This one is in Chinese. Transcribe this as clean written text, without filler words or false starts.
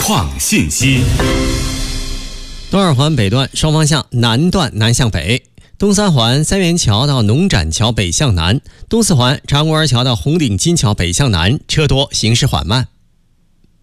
创信息。 东二环北段双方向南段南向北，东三环三元桥到农展桥北向南，东四环长公园桥到红顶金桥北向南，车多，行驶缓慢。